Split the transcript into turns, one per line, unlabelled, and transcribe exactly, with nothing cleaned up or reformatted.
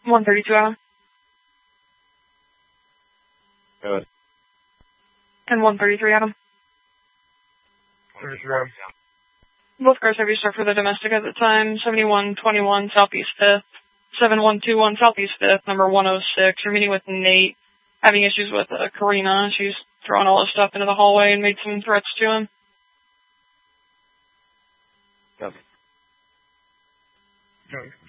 one thirty-two, Adam.
Good.
And one thirty-three, Adam.
thirty-three, Adam.
Both cars have you start for the domestic at the time. seventy-one twenty-one Southeast fifth. seven one two one Southeast fifth, number one oh six. You're meeting with Nate. Having issues with uh, Karina. She's throwing all his stuff into the hallway and made some threats to him.
Copy.
Copy.